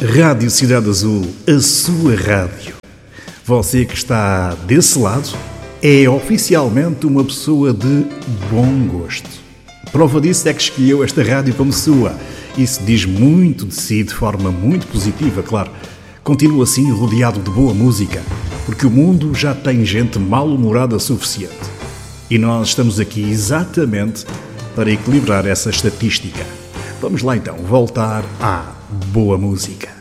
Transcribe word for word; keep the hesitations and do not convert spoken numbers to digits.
Rádio Cidade Azul, a sua rádio. Você que está desse lado é oficialmente uma pessoa de bom gosto. Prova disso é que escolheu esta rádio como sua. Isso diz muito de si, de forma muito positiva, claro. Continua assim rodeado de boa música, porque o mundo já tem gente mal-humorada suficiente. E nós estamos aqui exatamente para equilibrar essa estatística. Vamos lá então voltar à boa música.